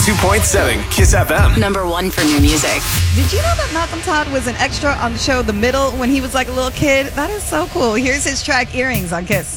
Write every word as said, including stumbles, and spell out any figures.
two point seven Kiss F M. Number one for new music. Did you know that Malcolm Todd was an extra on the show The Middle when he was like a little kid? That is so cool. Here's his track Earrings on Kiss.